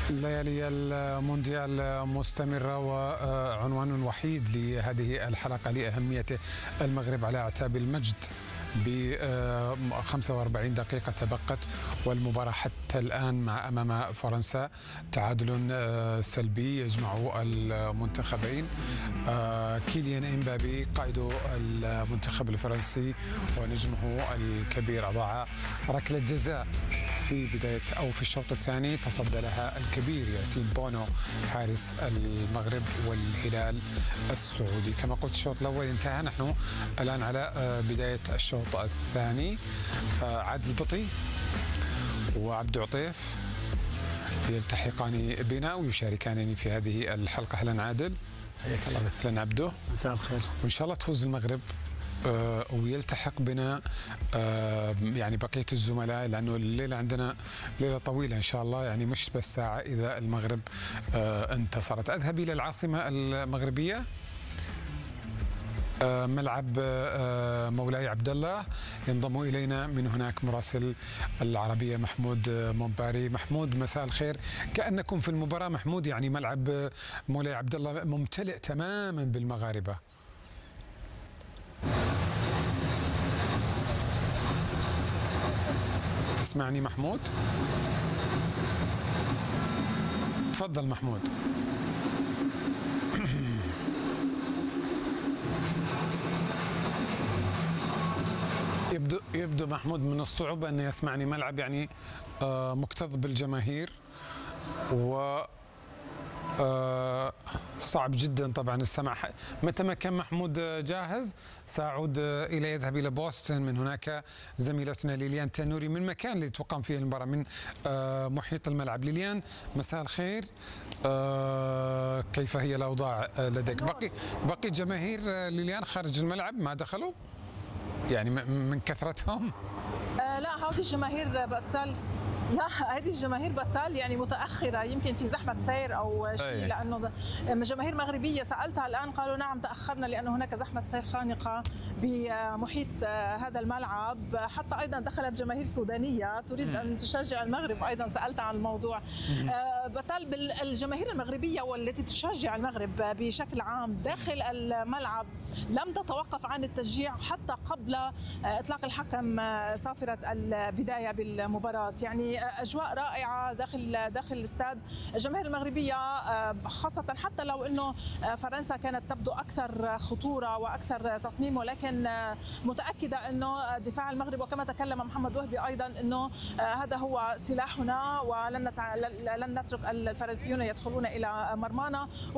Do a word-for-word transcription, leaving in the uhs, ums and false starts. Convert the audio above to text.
ليالي المونديال مستمرة، وعنوان وحيد لهذه الحلقة لأهمية المغرب على أعتاب المجد. ب خمسة وأربعين دقيقة تبقت والمباراة حتى الآن مع أمام فرنسا تعادل سلبي يجمع المنتخبين. كيليان إمبابي قائد المنتخب الفرنسي ونجمه الكبير أضاع ركلة جزاء في بداية أو في الشوط الثاني تصدى لها الكبير ياسين بونو حارس المغرب والهلال السعودي. كما قلت الشوط الأول انتهى، نحن الآن على بداية الشوط الثاني. عادل البطي وعبد عطيف يلتحقان بنا ويشاركانني في هذه الحلقة. أهلا عادل. حياك الله. أهلا عبده. مساء الخير. وإن شاء الله تفوز المغرب آه ويلتحق بنا آه يعني بقية الزملاء، لأنه الليلة عندنا ليلة طويلة إن شاء الله، يعني مش بس ساعة إذا المغرب آه انتصرت. أذهب إلى العاصمة المغربية، آه ملعب آه مولاي عبد الله. ينضم إلينا من هناك مراسل العربية محمود ممباري. محمود مساء الخير. كأنكم في المباراة محمود، يعني ملعب مولاي عبد الله ممتلئ تماما بالمغاربة. تسمعني محمود؟ تفضل محمود. يبدو يبدو محمود من الصعوبة أن يسمعني. ملعب يعني مكتظ بالجماهير و صعب جدا طبعا السمع. متى ما كان محمود جاهز سأعود إلى يذهب إلى بوسطن. من هناك زميلتنا ليليان تنوري من مكان اللي تقام فيه المباراة، من محيط الملعب. ليليان مساء الخير. كيف هي الأوضاع لديك؟ بقي بقي جماهير ليليان خارج الملعب ما دخلوا يعني من كثرتهم؟ آه لا، هذه الجماهير بطل لا هذه الجماهير بطال يعني متاخره، يمكن في زحمه سير او شيء، لانه جماهير مغربيه سالتها الان قالوا نعم تاخرنا لانه هناك زحمه سير خانقه بمحيط هذا الملعب. حتى ايضا دخلت جماهير سودانيه تريد ان تشجع المغرب، ايضا سالتها عن الموضوع. بطال بالجماهير المغربيه والتي تشجع المغرب بشكل عام داخل الملعب لم تتوقف عن التشجيع حتى قبل اطلاق الحكم صافره البدايه بالمباراه. يعني اجواء رائعه داخل داخل الاستاد. الجماهير المغربيه خاصه حتى لو انه فرنسا كانت تبدو اكثر خطوره واكثر تصميم، ولكن متاكده انه دفاع المغرب، وكما تكلم محمد وهبي ايضا انه هذا هو سلاحنا ولن لن نترك الفرنسيون يدخلون الى مرمانا.